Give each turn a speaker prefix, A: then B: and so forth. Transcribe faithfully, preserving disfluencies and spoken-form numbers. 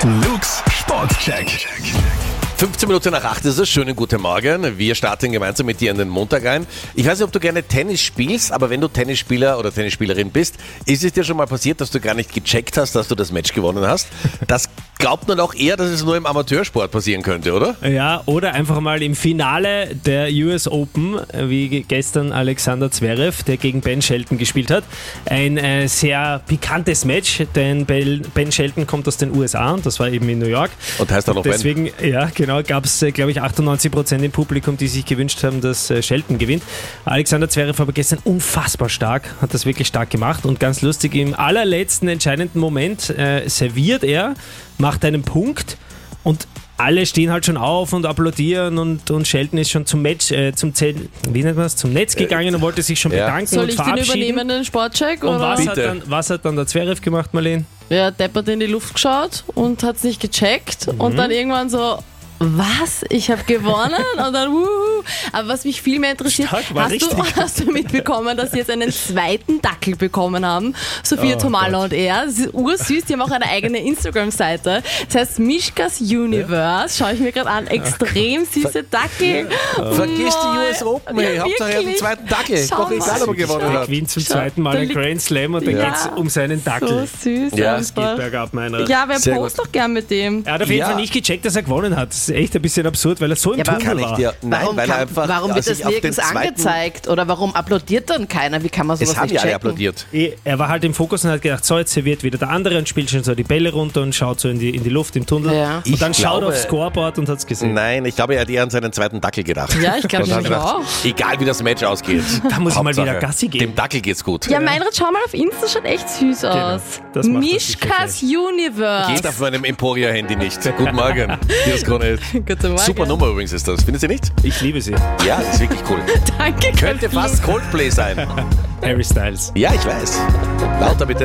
A: Luke's Sportcheck.
B: fünfzehn Minuten nach acht ist es. Schönen guten Morgen. Wir starten gemeinsam mit dir in den Montag rein. Ich weiß nicht, ob du gerne Tennis spielst, aber wenn du Tennisspieler oder Tennisspielerin bist, ist es dir schon mal passiert, dass du gar nicht gecheckt hast, dass du das Match gewonnen hast? Das glaubt man auch eher, dass es nur im Amateursport passieren könnte, oder?
C: Ja, oder einfach mal im Finale der U S Open, wie gestern Alexander Zverev, der gegen Ben Shelton gespielt hat. Ein äh, sehr pikantes Match, denn Ben Shelton kommt aus den U S A und das war eben in New York.
B: Und heißt auch noch Ben.
C: Deswegen, ja, genau, gab es, äh, glaube ich, achtundneunzig Prozent im Publikum, die sich gewünscht haben, dass äh, Shelton gewinnt. Alexander Zverev aber gestern unfassbar stark, hat das wirklich stark gemacht und ganz lustig, im allerletzten entscheidenden Moment äh, serviert er, macht einen Punkt und alle stehen halt schon auf und applaudieren und, und Shelton ist schon zum Match, äh, zum, Zell, wie nennt man das, zum Netz gegangen und wollte sich schon
B: Ja.
C: bedanken
D: Soll
C: und
D: ich den
C: verabschieden.
D: übernehmen, den Sportcheck?
C: Und
D: Oder?
C: was hat,
B: Bitte.
C: dann, was hat dann der Zverev gemacht, Marlene?
D: Ja, deppert in die Luft geschaut und hat es nicht gecheckt und dann irgendwann so, was? Ich habe gewonnen? Und dann, wuhu. Aber was mich viel mehr interessiert,
C: Stark, war
D: hast du,
C: richtig.
D: hast du mitbekommen, dass sie jetzt einen zweiten Dackel bekommen haben? Sophia
C: Oh
D: Tomala
C: Gott.
D: und er. Das ist ursüß, die haben auch eine eigene Instagram-Seite. Das heißt Mishkas Universe. Schaue ich mir gerade an. Extrem süße Dackel.
B: Vergiss die U S Open, ey.
D: Ja,
B: Hauptsache er hat den
D: wirklich.
B: zweiten Dackel.
D: Schau
B: Doch egal,
D: mal.
B: ob er gewonnen
C: Er
B: hat.
C: gewinnt zum
D: Schau,
C: zweiten Mal
D: da
C: einen
D: liegt-
C: Grand Slam und dann
D: Ja.
C: geht es um seinen Dackel.
D: So süß.
B: Ja,
C: Es
D: einfach.
C: geht bergab, meiner.
D: Ja, wer
B: Sehr
D: post
B: gut.
D: doch gern mit dem.
C: Er hat auf jeden
B: Ja.
C: Fall nicht gecheckt, dass er gewonnen hat. Das ist echt ein bisschen absurd, weil er so im
E: Ja, aber
C: Tunnel
B: Kann ich
C: war.
B: dir, nein,
E: Warum,
B: weil er
E: kann,
B: einfach
E: warum wird
B: sich
E: das
B: auf den
E: nirgends
B: zweiten,
E: angezeigt? Oder warum applaudiert dann keiner? Wie kann man sowas
B: Es haben
E: nicht
B: ja alle
E: checken?
B: applaudiert.
C: Eh, Er war halt im Fokus und hat gedacht, so jetzt serviert wieder der andere und spielt schon so die Bälle runter und schaut so in die, in die Luft im Tunnel.
E: Ja.
C: Und dann
B: Ich
C: schaut er
B: glaube-
C: aufs Scoreboard und hat es gesehen.
B: Nein, ich glaube, er hat eher an seinen zweiten Dackel gedacht.
D: Ja, ich glaube
B: Und hat
D: schon
B: gedacht,
D: auch.
B: egal wie das Match ausgeht.
C: Da muss ich mal
B: Hauptsache,
C: wieder Gassi gehen.
B: Dem Dackel geht's gut.
D: Ja, Meinrad, schau mal auf Insta, schaut echt süß aus.
C: das macht das
D: Mishkas Universe.
B: Geht auf meinem Emporia-Handy nicht. Guten Morgen. Hier ist Krone.
D: Guten Morgen.
B: Super Nummer übrigens ist das. Findet ihr nicht?
C: Ich liebe sie.
B: Ja, das ist wirklich cool.
D: Danke,
B: Könnte
D: Kathleen.
B: fast Coldplay sein.
C: Harry Styles.
B: Ja, ich weiß. Lauter bitte.